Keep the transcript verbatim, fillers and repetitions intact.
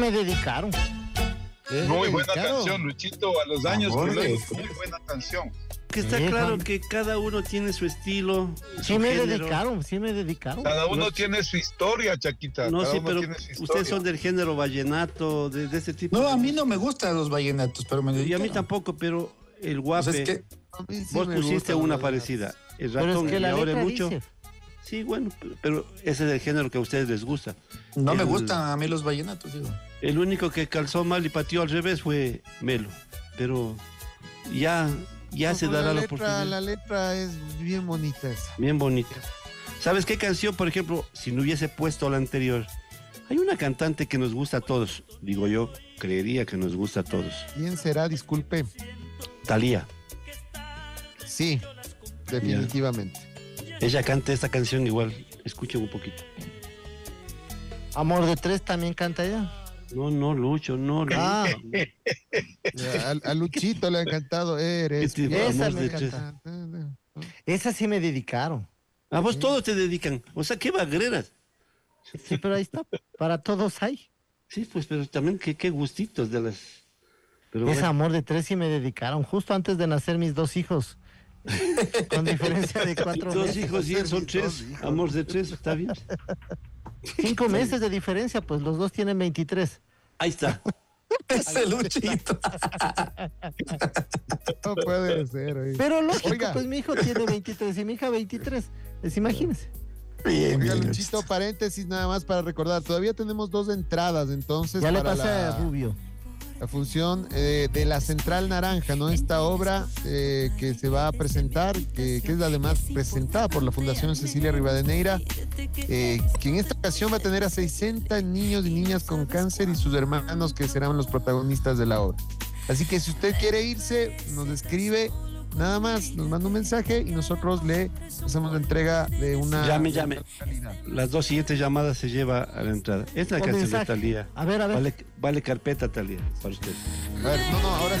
Me dedicaron. Muy buena canción, Luchito, a los años que lo hizo, muy buena canción. Que está Sí, claro Juan. que cada uno tiene su estilo. Sí su me género. dedicaron, sí me dedicaron. Cada uno No, tiene su historia, Chaquita. No, cada sí, uno pero tiene su ustedes historia. son del género vallenato, de, de ese tipo. No, a mí no me gustan los vallenatos, pero me Y a dedican. mí tampoco, pero el O guape, sea, es que A mí sí vos me pusiste gustan una los parecida. El Pero ratón es que y la ahora letra mucho. dice. Sí, bueno, pero, pero ese es el género que a ustedes les gusta. no me El- gustan a mí los vallenatos, digo. El único que calzó mal y pateó al revés fue Melo. Pero ya, ya No, se pero dará la, la letra, oportunidad. la letra es bien bonita esa. Bien bonita. ¿Sabes qué canción, por ejemplo, si no hubiese puesto la anterior? Hay una cantante que nos gusta a todos. Digo yo, creería que nos gusta a todos. ¿Quién será? Disculpe. Thalía. Sí, definitivamente. Ella canta esta canción igual. Escuchen un poquito. Amor de tres también canta ella. No, no, Lucho, no, Lucho. Ah. A, a Luchito le ha encantado. Eres. Este mi Esa amor me de encanta. tres. Esa sí me dedicaron. A vos todos te dedican. O sea, qué bagreras. Sí, pero ahí está. Para todos hay. Sí, pues, pero también qué, qué gustitos de las... Pero Ese bueno, amor de tres sí me dedicaron. Justo antes de nacer mis dos hijos. Con diferencia de cuatro dos meses. hijos y él son Dos tres. hijos. Amor de tres, está bien. Cinco meses de diferencia, pues los dos tienen veintitrés. Ahí está. Ese Luchito. No puede ser. oye. Pero lógico, Oiga. pues mi hijo tiene veintitrés y mi hija veintitrés. Pues imagínense. Bien, Oiga, bien, Luchito, paréntesis nada más para recordar. Todavía tenemos dos entradas, entonces, Ya le para pasé la, a Rubio. la función eh, de la Central Naranja, ¿no? Esta obra eh, que se va a presentar, que, que es además presentada por la Fundación Cecilia Rivadeneira, eh, que en esta ocasión va a tener a sesenta niños y niñas con cáncer y sus hermanos que serán los protagonistas de la obra. Así que si usted quiere irse, nos escribe nada más, nos manda un mensaje y nosotros le hacemos la entrega de una... Llame, llame. Las dos siguientes llamadas se lleva a la entrada. Es la Con canción mensaje. de Thalía. A ver, a ver. Vale, vale carpeta, Thalía, para usted. A ver, no, no, ahora